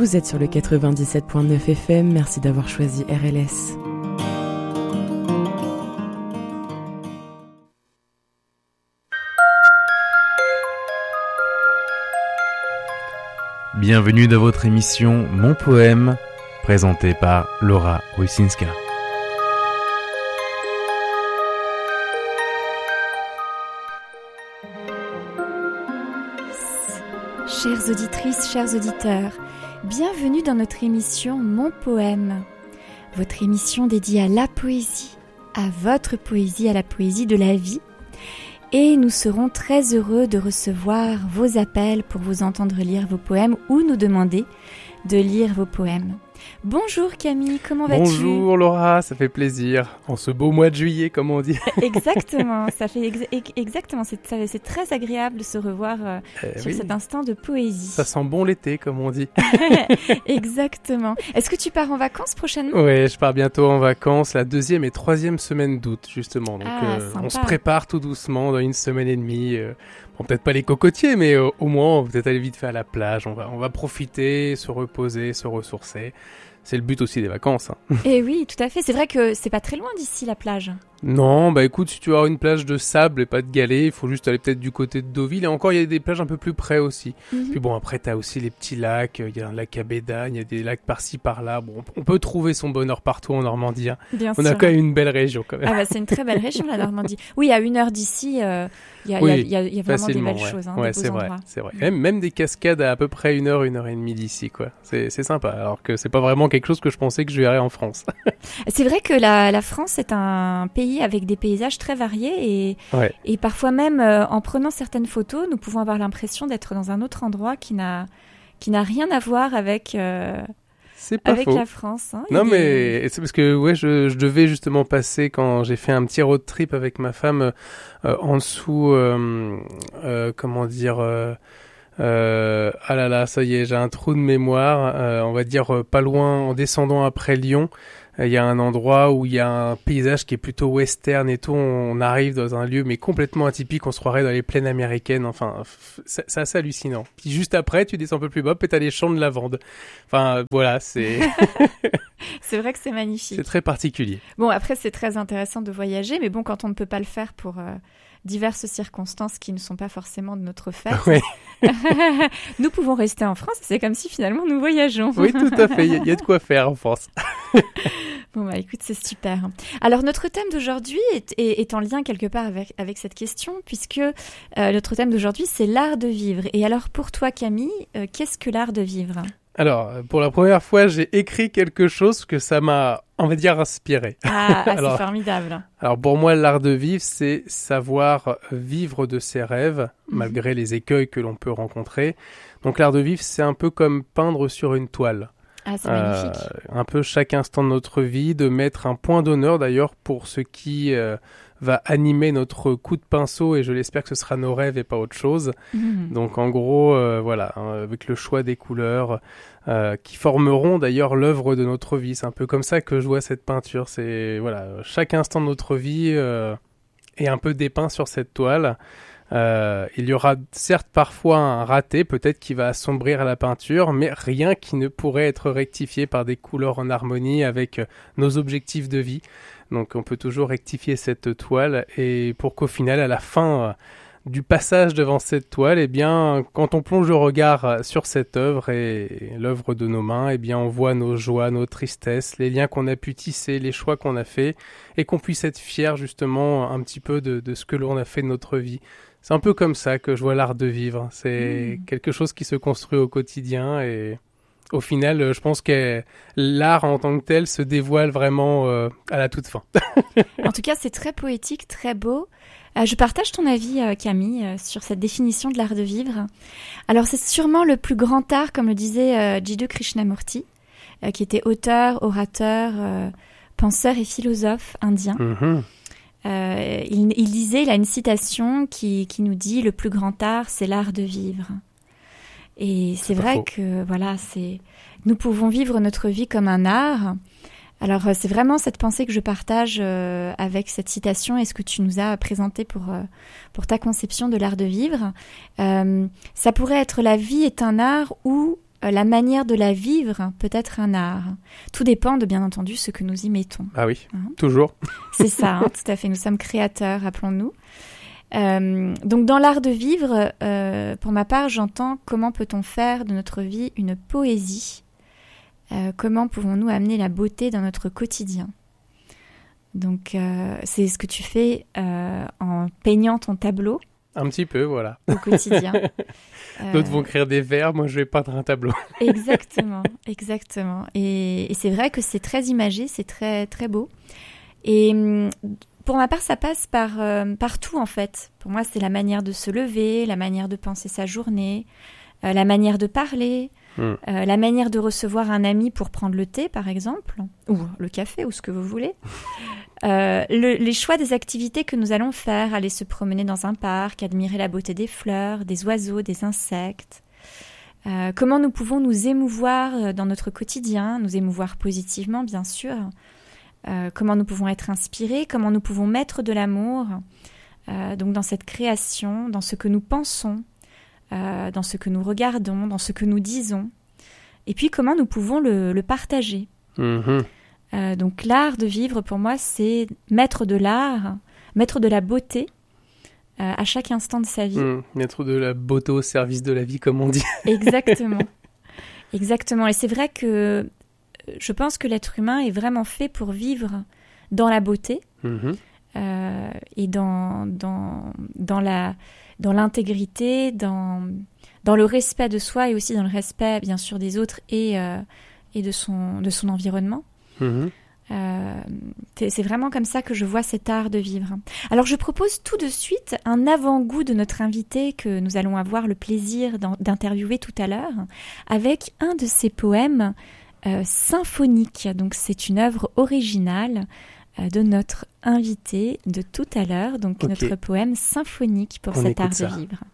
Vous êtes sur le 97.9 FM, merci d'avoir choisi RLS. Bienvenue dans votre émission Mon Poème, présentée par Laura Rusinska. Chères auditrices, chers auditeurs, bienvenue dans notre émission Mon Poème, votre émission dédiée à la poésie, à votre poésie, à la poésie de la vie. Et nous serons très heureux de recevoir vos appels pour vous entendre lire vos poèmes ou nous demander de lire vos poèmes. Bonjour Camille, comment vas-tu ? Bonjour Laura, ça fait plaisir. En ce beau mois de juillet, comme on dit. Exactement, ça fait exactement. C'est très agréable de se revoir sur cet instant de poésie. Ça sent bon l'été, comme on dit. Exactement. Est-ce que tu pars en vacances prochainement ? Oui, je pars bientôt en vacances, la 2e et 3e semaine d'août, justement. Donc, on se prépare tout doucement dans 1 semaine et demie. Bon, peut-être pas les cocotiers, mais au moins, on va peut-être aller vite fait à la plage. On va profiter, se reposer, se ressourcer. C'est le but aussi des vacances. Et oui, tout à fait. C'est vrai que c'est pas très loin d'ici, la plage. Non, bah écoute, si tu veux avoir une plage de sable et pas de galets, il faut juste aller peut-être du côté de Deauville. Et encore, il y a des plages un peu plus près aussi. Mm-hmm. Puis bon, après, t'as aussi les petits lacs. Il y a un lac à Bédagne, il y a des lacs par-ci, par-là. Bon, on peut trouver son bonheur partout en Normandie. Bien sûr. On a quand même une belle région, quand même. Ah bah, c'est une très belle région, la Normandie. Oui, à 1 heure d'ici, il y a vraiment des belles choses. Ouais, des beaux endroits. C'est vrai. Même des cascades à peu près 1 heure, 1 heure et demie d'ici, quoi. C'est sympa. Alors que c'est pas vraiment quelque chose que je pensais que je verrais en France. C'est vrai que la France est un pays avec des paysages très variés et parfois même en prenant certaines photos, nous pouvons avoir l'impression d'être dans un autre endroit qui n'a rien à voir avec la France. Non, mais c'est parce que je devais justement passer quand j'ai fait un petit road trip avec ma femme en dessous, comment dire. Ah là là, ça y est, j'ai un trou de mémoire. On va dire pas loin, en descendant après Lyon. Il y a un endroit où il y a un paysage qui est plutôt western et tout. On arrive dans un lieu mais complètement atypique. On se croirait dans les plaines américaines. Enfin, c'est assez hallucinant. Puis juste après, tu descends un peu plus bas et t'as les champs de lavande. Enfin, voilà, c'est... C'est vrai que c'est magnifique. C'est très particulier. Bon, après, c'est très intéressant de voyager. Mais bon, quand on ne peut pas le faire pour diverses circonstances qui ne sont pas forcément de notre fait, nous pouvons rester en France. C'est comme si finalement nous voyageons. Oui, tout à fait. Il y a de quoi faire en France. Bon bah écoute, c'est super. Alors notre thème d'aujourd'hui est en lien quelque part avec cette question, puisque notre thème d'aujourd'hui c'est l'art de vivre. Et alors pour toi Camille, qu'est-ce que l'art de vivre ? Alors pour la première fois j'ai écrit quelque chose que ça m'a, on va dire, inspiré. Alors, c'est formidable. Alors pour moi l'art de vivre c'est savoir vivre de ses rêves malgré les écueils que l'on peut rencontrer. Donc l'art de vivre c'est un peu comme peindre sur une toile. Ah, c'est magnifique. Un peu chaque instant de notre vie, de mettre un point d'honneur d'ailleurs pour ce qui va animer notre coup de pinceau, et je l'espère que ce sera nos rêves et pas autre chose. Donc en gros, avec le choix des couleurs qui formeront d'ailleurs l'œuvre de notre vie. C'est un peu comme ça que je vois cette peinture. C'est chaque instant de notre vie est un peu dépeint sur cette toile. Il y aura certes parfois un raté, peut-être qui va assombrir la peinture, mais rien qui ne pourrait être rectifié par des couleurs en harmonie avec nos objectifs de vie. Donc on peut toujours rectifier cette toile, et pour qu'au final, à la fin du passage devant cette toile, eh bien, quand on plonge le regard sur cette œuvre et l'œuvre de nos mains, eh bien, on voit nos joies, nos tristesses, les liens qu'on a pu tisser, les choix qu'on a faits, et qu'on puisse être fier justement un petit peu de ce que l'on a fait de notre vie. C'est un peu comme ça que je vois l'art de vivre. C'est quelque chose qui se construit au quotidien, et au final, je pense que l'art en tant que tel se dévoile vraiment à la toute fin. En tout cas, c'est très poétique, très beau. Je partage ton avis, Camille, sur cette définition de l'art de vivre. Alors, c'est sûrement le plus grand art, comme le disait Jiddu Krishnamurti, qui était auteur, orateur, penseur et philosophe indien. Il disait, il a une citation qui nous dit « Le plus grand art, c'est l'art de vivre ». Et c'est vrai que nous pouvons vivre notre vie comme un art. Alors c'est vraiment cette pensée que je partage avec cette citation et ce que tu nous as présenté pour ta conception de l'art de vivre. Ça pourrait être la vie est un art où la manière de la vivre peut être un art. Tout dépend de, bien entendu, ce que nous y mettons. Ah oui, toujours. C'est ça, tout à fait. Nous sommes créateurs, rappelons-nous. Donc dans l'art de vivre, pour ma part, j'entends comment peut-on faire de notre vie une poésie. Comment pouvons-nous amener la beauté dans notre quotidien. Donc c'est ce que tu fais en peignant ton tableau. Un petit peu, voilà. Au quotidien. D'autres vont écrire des vers, moi je vais peindre un tableau. Exactement. Et c'est vrai que c'est très imagé, c'est très, très beau. Et pour ma part, ça passe par tout en fait. Pour moi, c'est la manière de se lever, la manière de penser sa journée, la manière de parler, la manière de recevoir un ami pour prendre le thé par exemple, ou le café, ou ce que vous voulez. Les choix des activités que nous allons faire, aller se promener dans un parc, admirer la beauté des fleurs, des oiseaux, des insectes. Comment nous pouvons nous émouvoir dans notre quotidien, nous émouvoir positivement bien sûr. Comment nous pouvons être inspirés, comment nous pouvons mettre de l'amour donc dans cette création, dans ce que nous pensons, dans ce que nous regardons, dans ce que nous disons. Et puis comment nous pouvons le partager. Donc l'art de vivre, pour moi, c'est mettre de l'art, mettre de la beauté à chaque instant de sa vie. Mettre de la beauté au service de la vie, comme on dit. Exactement. Et c'est vrai que je pense que l'être humain est vraiment fait pour vivre dans la beauté et dans l'intégrité, dans le respect de soi et aussi dans le respect, bien sûr, des autres et de son environnement. C'est vraiment comme ça que je vois cet art de vivre. Alors je propose tout de suite un avant-goût de notre invité que nous allons avoir le plaisir d'interviewer tout à l'heure avec un de ses poèmes symphoniques. Donc c'est une œuvre originale de notre invité de tout à l'heure, donc notre poème symphonique pour cet art de vivre.